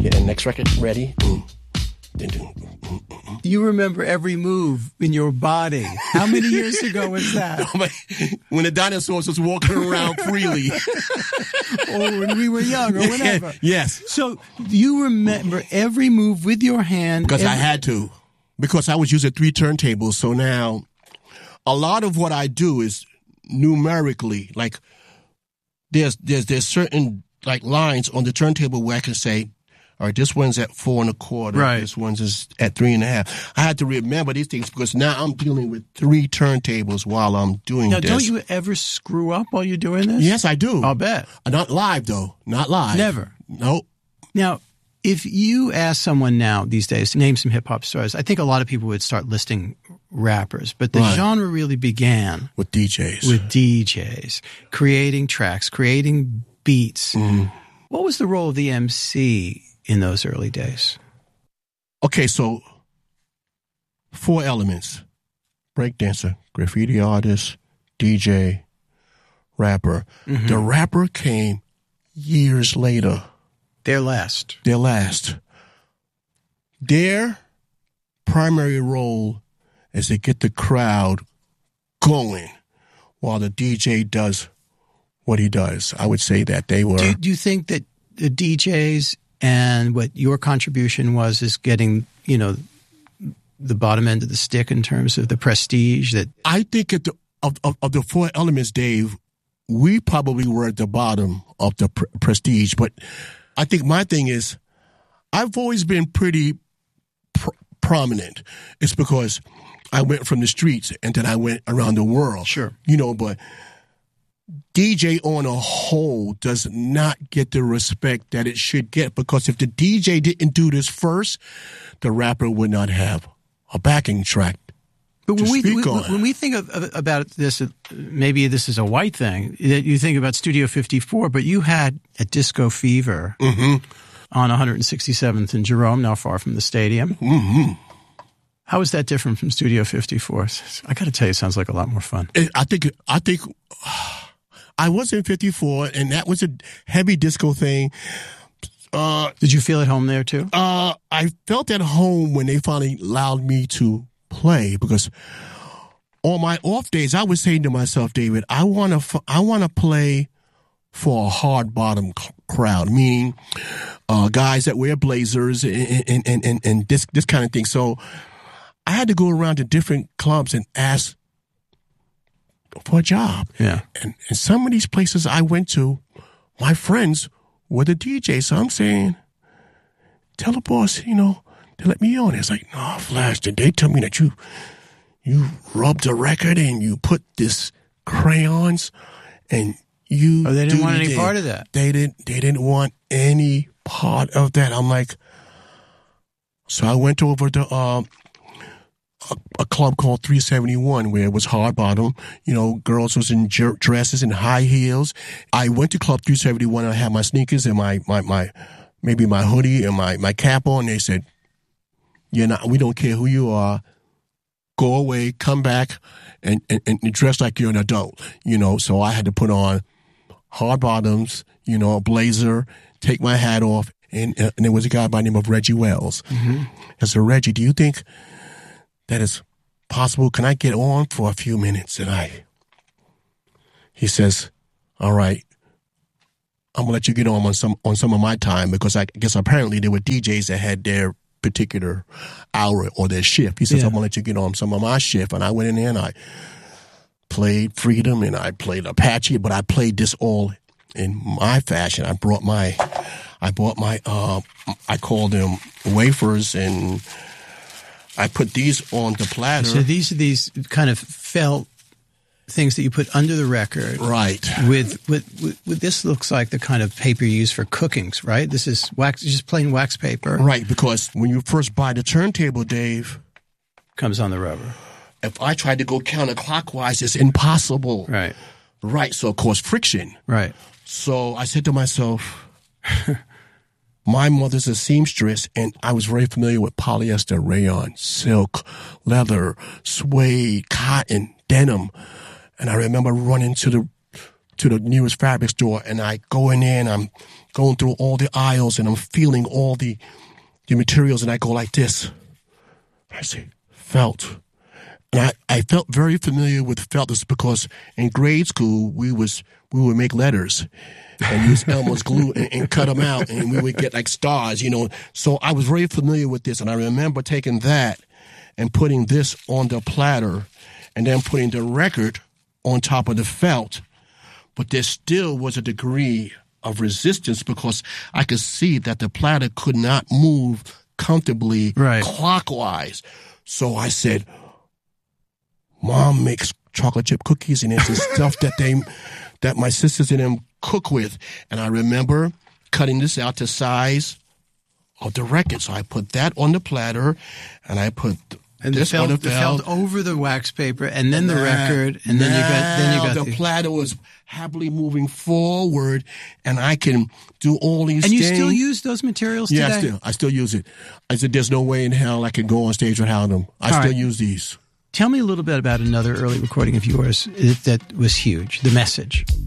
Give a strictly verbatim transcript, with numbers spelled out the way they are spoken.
get the next record ready. Mm. You remember every move in your body. How many years ago was that? When the dinosaurs was walking around freely. Or when we were young, or whatever. Yes. So you remember every move with your hand. Because every- I had to. Because I was using three turntables. So now a lot of what I do is numerically. Like there's there's there's certain like lines on the turntable where I can say, all right, this one's at four and a quarter. Right. This one's is at three and a half. I had to remember these things because now I'm dealing with three turntables while I'm doing now, this. Don't you ever screw up while you're doing this? Yes, I do. I'll bet. Not live, though. Not live. Never. Nope. Now, if you ask someone now these days to name some hip-hop stars, I think a lot of people would start listing rappers. But the Right. genre really began With D Js. with D Js, creating tracks, creating beats. Mhm. What was the role of the M C in those early days? Okay, so four elements. Breakdancer, graffiti artist, D J, rapper. Mm-hmm. The rapper came years later. Their last. Their last. Their primary role is to get the crowd going while the D J does what he does. I would say that they were... Do, do you think that the D Js and what your contribution was is getting, you know, the bottom end of the stick in terms of the prestige that... I think at the, of, of, of the four elements, Dave, we probably were at the bottom of the pr- prestige. But I think my thing is, I've always been pretty pr- prominent. It's because I went from the streets and then I went around the world. Sure. You know, but D J on a whole does not get the respect that it should get, because if the D J didn't do this first, the rapper would not have a backing track. But when we, we on. when we think of, of, about this, maybe this is a white thing, that you think about Studio fifty-four, but you had a Disco Fever Mm-hmm. on one hundred sixty-seventh and Jerome, not far from the stadium. Mm-hmm. How is that different from Studio fifty-four? I got to tell you, it sounds like a lot more fun. I think, I think, I was in fifty-four, and that was a heavy disco thing. Uh, Did you feel at home there too? uh, I felt at home when they finally allowed me to play, because on my off days, I was saying to myself, David, I want to, I want to play for a hard bottom c- crowd, meaning uh, guys that wear blazers and, and, and, and, and this, this kind of thing. So I had to go around to different clubs and ask for a job. Yeah. And, and some of these places I went to, my friends were the D Js. So I'm saying, tell the boss, you know, to let me on. It's like, no, Flash, did they tell me that you you rubbed the record and you put this crayons and you... Oh, they didn't do want any the- part of that. They didn't, they didn't want any part of that. I'm like... So I went over to uh, a, a club called three seventy-one where it was hard bottom. You know, girls was in jer- dresses and high heels. I went to Club three seventy-one and I had my sneakers and my, my, my maybe my hoodie and my, my cap on. They said, "You're not, we don't care who you are. Go away, come back, and, and, and dress like you're an adult." You know, so I had to put on hard bottoms, you know, a blazer, take my hat off. And, uh, and there was a guy by the name of Reggie Wells. Mm-hmm. I said, "Reggie, do you think that is possible? Can I get on for a few minutes?" And I, he says, "All right, I'm gonna let you get on on some on some of my time, because I guess apparently there were D Js that had their particular hour or their shift." He says, Yeah. "I'm gonna let you get on some of my shift." And I went in there and I played Freedom and I played Apache, but I played this all in my fashion. I brought my, I bought my, uh, I called them wafers, and I put these on the platter. So these are these kind of felt things that you put under the record. Right. With, with, with, with this looks like the kind of paper you use for cookings, right? This is wax, just plain wax paper. Right, because when you first buy the turntable, Dave, Comes on the rubber. if I tried to go counterclockwise, it's impossible. Right. Right, so of course friction. Right. So I said to myself, my mother's a seamstress, and I was very familiar with polyester, rayon, silk, leather, suede, cotton, denim. And I remember running to the to the nearest fabric store, and I go in there and I'm going through all the aisles and I'm feeling all the the materials, and I go like this. I say, felt. And I, I felt very familiar with felt. This because in grade school we was we would make letters and use Elmer's glue and, and cut them out, and we would get like stars, you know. So I was very familiar with this, and I remember taking that and putting this on the platter and then putting the record on top of the felt. But there still was a degree of resistance because I could see that the platter could not move comfortably right. clockwise. So I said, Mom makes chocolate chip cookies, and it's the stuff that they, that my sisters and them cook with. And I remember cutting this out to size of the record. So I put that on the platter, and I put and this the felt, on the felt. the felt over the wax paper, and then and the that, record, and then you got then you got the, the platter was happily moving forward, and I can do all these and things. And you still use those materials yeah, today? Yeah, I still, I still use it. I said, there's no way in hell I can go on stage without them. I all still right. use these. Tell me a little bit about another early recording of yours that was huge, The Message.